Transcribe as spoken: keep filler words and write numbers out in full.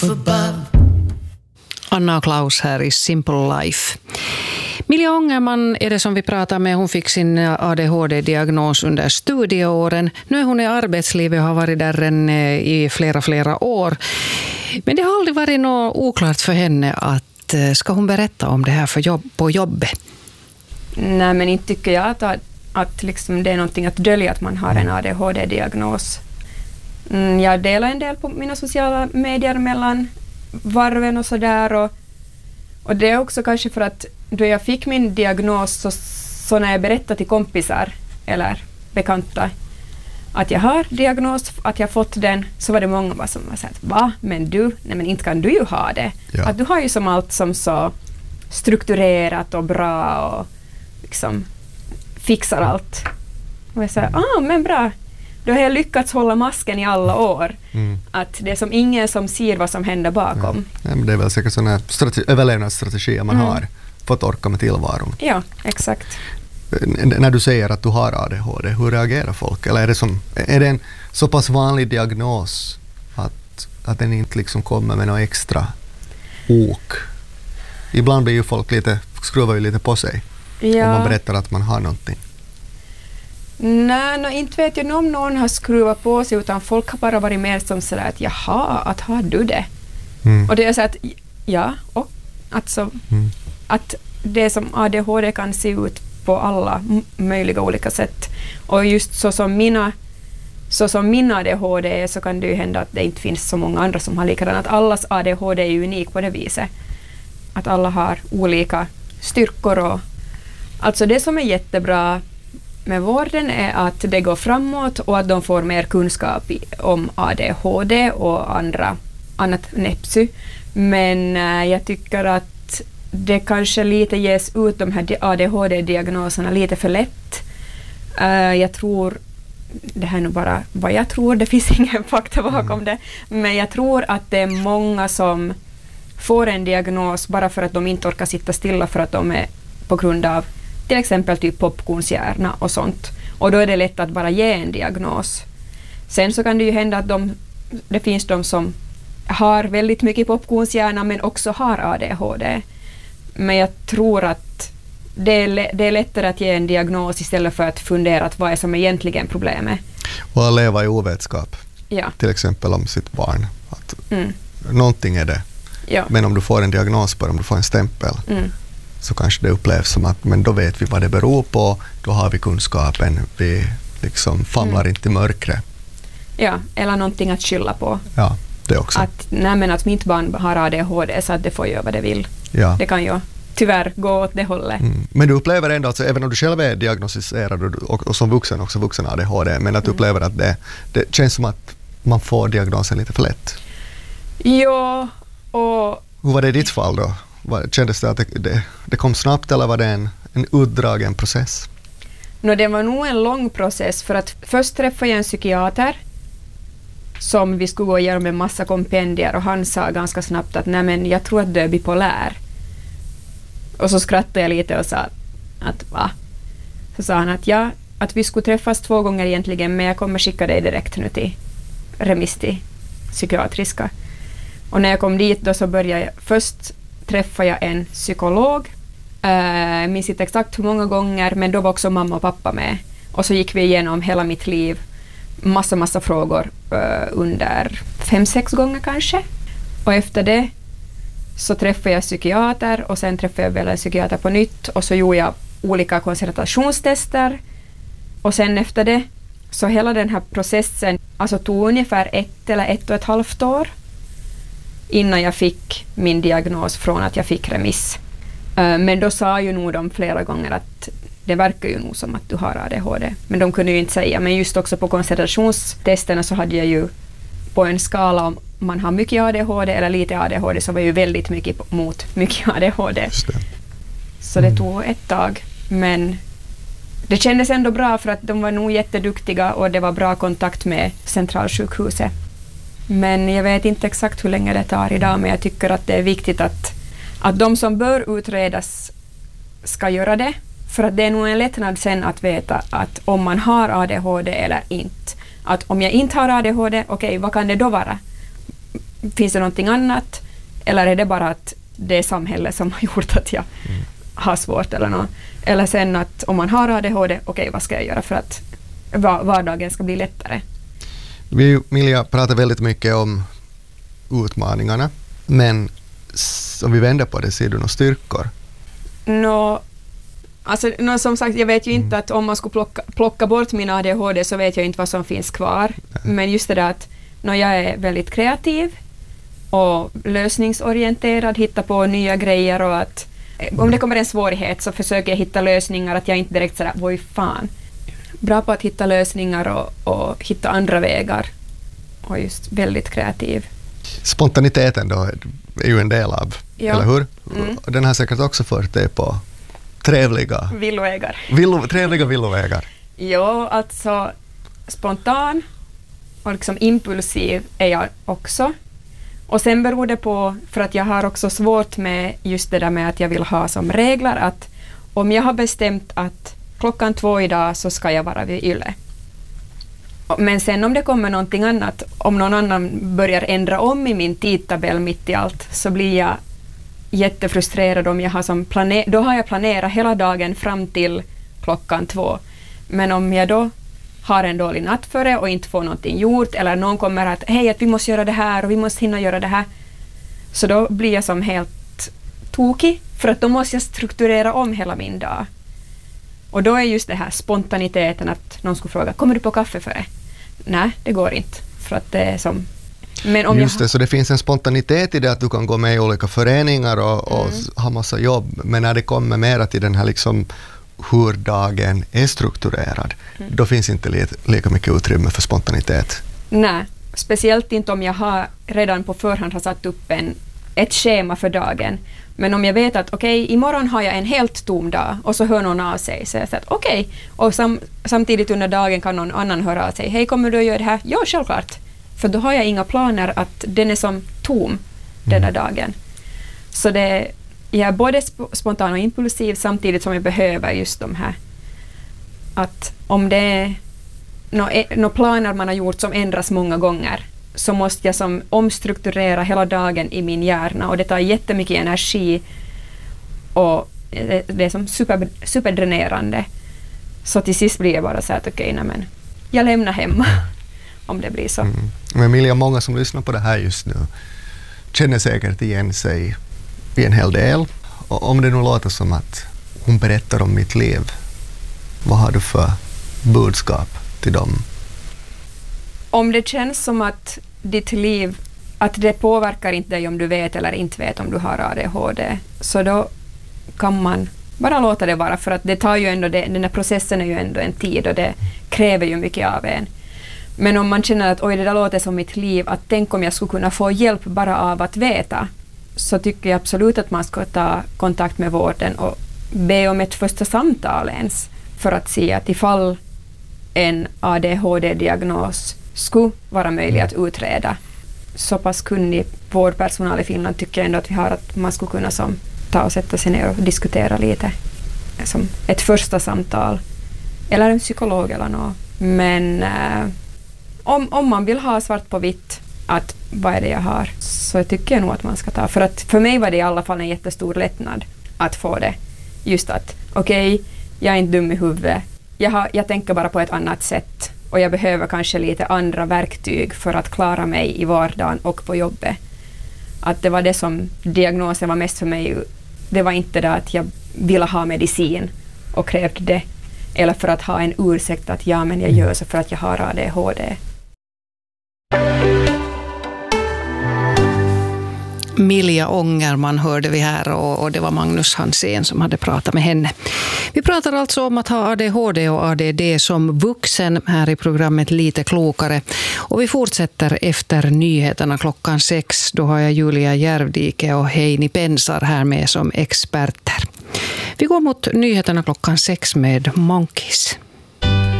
Anna och Klaus här i Simple Life. Milja Ångerman är det som vi pratar med. Hon fick sin A D H D-diagnos under studieåren. Nu är hon i arbetslivet och har varit där en, i flera, flera år. Men det har aldrig varit något oklart för henne att ska hon berätta om det här för jobb, på jobbet? Nej, men inte tycker jag att, att liksom det är någonting att dölja att man har en A D H D-diagnos. Mm, jag delar en del på mina sociala medier mellan varven och sådär. Och, och det är också kanske för att då jag fick min diagnos så, så när jag berättade till kompisar eller bekanta att jag har diagnos, att jag fått den, så var det många som var såhär, va? Men du? Nej, men inte kan du ju ha det. Ja. Att du har ju som allt som så strukturerat och bra och liksom fixar allt. Och jag sa, ah men bra. Då har jag lyckats hålla masken i alla år. Mm. Att det är som ingen som ser vad som händer bakom. Ja. Ja, men det är väl säkert sådana strate- överlevnadsstrategier man mm. har för att orka med tillvaron. Ja, exakt. N- när du säger att du har A D H D, hur reagerar folk? Eller är det, som, är det en så pass vanlig diagnos att, att den inte liksom kommer med något extra ok? Ibland blir ju folk lite, skruvar ju lite på sig ja. Om man berättar att man har någonting. Nej, no, inte vet jag om någon har skruvat på sig, utan folk har bara varit mer som sådär att jaha, att har du det? Mm. Och det är så att ja, och alltså, mm. att det som A D H D kan se ut på alla m- möjliga olika sätt. Och just så som mina så som min A D H D är, så kan det ju hända att det inte finns så många andra som har likadant. Att allas A D H D är unik på det viset. Att alla har olika styrkor och alltså det som är jättebra med vården är att det går framåt och att de får mer kunskap i, om A D H D och andra, annat nepsy. Men äh, jag tycker att det kanske lite ges ut de här A D H D-diagnoserna lite för lätt. Äh, jag tror, det här är nog bara vad jag tror, det finns ingen fakta bakom mm. det, men jag tror att det är många som får en diagnos bara för att de inte orkar sitta stilla för att de är på grund av till exempel typ popcornshjärna och sånt. Och då är det lätt att bara ge en diagnos. Sen så kan det ju hända att de, det finns de som har väldigt mycket popcornshjärna men också har A D H D. Men jag tror att det är, det är lättare att ge en diagnos istället för att fundera att vad är som egentligen problemet. Och att leva i ovetskap. Ja. Till exempel om sitt barn. Att mm. någonting är det. Ja. Men om du får en diagnos på det, om du får en stämpel mm. så kanske det upplevs som att men då vet vi vad det beror på, då har vi kunskapen, vi liksom famlar mm. inte i mörkret. Ja, eller någonting att skylla på. Ja, det också. Att, nej men att mitt barn har A D H D så att det får göra vad det vill. Ja. Det kan ju tyvärr gå åt det hållet. Mm. Men du upplever ändå, alltså, även om du själv är diagnostiserad och, och, och som vuxen också vuxen A D H D, men att du mm. upplever att det, det känns som att man får diagnosen lite för lätt. Ja, och... Hur var det i ditt fall då? Kändes det att det, det, det kom snabbt eller var det en, en utdragen process? No, det var nog en lång process för att först träffade jag en psykiater som vi skulle gå igenom en massa kompendier och han sa ganska snabbt att nej men jag tror att du är bipolär. Och så skrattade jag lite och sa att va? Så sa han att ja, att vi skulle träffas två gånger egentligen men jag kommer skicka dig direkt nu till remiss till psykiatriska. Och när jag kom dit då så började jag först träffade jag en psykolog. Jag minns inte exakt hur många gånger, men då var också mamma och pappa med. Och så gick vi igenom hela mitt liv, massa, massa frågor uh, under fem, sex gånger kanske. Och efter det så träffade jag psykiater och sen träffade jag väl en psykiater på nytt och så gjorde jag olika koncentrationstester. Och sen efter det så hela den här processen alltså tog ungefär ett eller ett och ett halvt år innan jag fick min diagnos från att jag fick remiss. Uh, men då sa ju nog de flera gånger att det verkar ju nog som att du har A D H D. Men de kunde ju inte säga. Men just också på koncentrationstesterna så hade jag ju på en skala om man har mycket A D H D eller lite A D H D så var ju väldigt mycket mot mycket A D H D. Just det. Så mm. det tog ett tag. Men det kändes ändå bra för att de var nog jätteduktiga och det var bra kontakt med centralsjukhuset. Men jag vet inte exakt hur länge det tar idag, men jag tycker att det är viktigt att, att de som bör utredas ska göra det. För att det är nog en lättnad sen att veta att om man har A D H D eller inte. Att om jag inte har A D H D, okej, okay, vad kan det då vara? finns det någonting annat? Eller är det bara att det är samhället som har gjort att jag mm. har svårt eller något? Eller sen att om man har A D H D, okej, okay, vad ska jag göra för att vardagen ska bli lättare? Vi, Milja, pratar väldigt mycket om utmaningarna, men om vi vänder på det, ser du några styrkor? Nå, alltså, nå, som sagt, jag vet ju inte mm. att om man skulle plocka, plocka bort min A D H D så vet jag inte vad som finns kvar. Nej. Men just det där att nå, jag är väldigt kreativ och lösningsorienterad, hittar på nya grejer och att mm. om det kommer en svårighet så försöker jag hitta lösningar, att jag inte direkt sådär, vad fan. Bra på att hitta lösningar och, och hitta andra vägar och just väldigt kreativ. Spontaniteten då är ju en del av, ja. Eller hur? Mm. Den har säkert också fört dig på trevliga villovägar. Villo, trevliga villovägar. Jo, alltså spontan och liksom impulsiv är jag också. Och sen beror det på, för att jag har också svårt med just det där med att jag vill ha som regler att om jag har bestämt att klockan två idag så ska jag vara vid Yle. Men sen om det kommer någonting annat, om någon annan börjar ändra om i min tidtabell mitt i allt, så blir jag jättefrustrerad om jag har som planer- då har jag planerat hela dagen fram till klockan två. Men om jag då har en dålig natt före och inte får någonting gjort, eller någon kommer att hej, att vi måste göra det här och vi måste hinna göra det här, så då blir jag som helt tokig, för att då måste jag strukturera om hela min dag. Och då är just det här spontaniteten att någon skulle fråga, kommer du på kaffe före? Nej, det går inte. För att det är som... Men om just jag... det, så det finns en spontanitet i det att du kan gå med i olika föreningar och, och mm. ha massa jobb. Men när det kommer mera till den här liksom hur dagen är strukturerad, mm. då finns inte li- lika mycket utrymme för spontanitet. Nej, speciellt inte om jag har redan på förhand har satt upp en, ett schema för dagen. Men om jag vet att okej, okay, imorgon har jag en helt tom dag och så hör någon av sig, så jag säger att okej, okay. och sam, samtidigt under dagen kan någon annan höra av sig, hej, kommer du att göra det här? Ja, självklart. För då har jag inga planer att den är som tom mm. den här dagen. Så det, jag är både sp- spontan och impulsiv samtidigt som jag behöver just de här. Att om det är några no planer man har gjort som ändras många gånger, så måste jag som omstrukturera hela dagen i min hjärna, och det tar jättemycket energi och det, det är som super, superdränerande. Så till sist blir jag bara så att okej, okay, men jag lämnar hemma om det blir så. Mm. Men Milja, många som lyssnar på det här just nu känner säkert igen sig i en hel del. Och om det nu låter som att hon berättar om mitt liv, vad har du för budskap till dem? Om det känns som att ditt liv, att det påverkar inte dig om du vet eller inte vet om du har A D H D, så då kan man bara låta det vara, för att det tar ju ändå, det, den här processen är ju ändå en tid och det kräver ju mycket av en. Men om man känner att oj, det där låter som mitt liv, att tänk om jag skulle kunna få hjälp bara av att veta, så tycker jag absolut att man ska ta kontakt med vården och be om ett första samtal ens, för att se att ifall en A D H D-diagnos skulle vara möjlig att utreda. Så pass kunnig vårdpersonal i Finland tycker jag ändå att vi har, att man skulle kunna som ta och sätta sig ner och diskutera lite. Som ett första samtal. Eller en psykolog eller något. Men eh, om, om man vill ha svart på vitt att vad är det jag har, så tycker jag nog att man ska ta. För att för mig var det i alla fall en jättestor lättnad att få det. Just att okej, okay, jag är inte dum i huvudet. Jag, har, jag tänker bara på ett annat sätt. Och jag behöver kanske lite andra verktyg för att klara mig i vardagen och på jobbet. Att det var det som diagnosen var mest för mig. Det var inte det att jag ville ha medicin och krävde det. Eller för att ha en ursäkt att ja, men jag gör så för att jag har A D H D. Milja Ångerman hörde vi här, och, och det var Magnus Hansén som hade pratat med henne. Vi pratar alltså om att ha A D H D och A D D som vuxen här i programmet Lite klokare. Och vi fortsätter efter nyheterna klockan sex. Då har jag Julia Järvdike och Heini Pensar här med som experter. Vi går mot nyheterna klockan sex med Monkeys.